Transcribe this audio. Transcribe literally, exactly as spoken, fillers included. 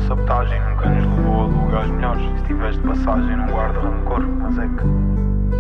autossabotagem nunca nos levou a lugares melhores. Se estiveres de passagem não guarda rancor, mas é que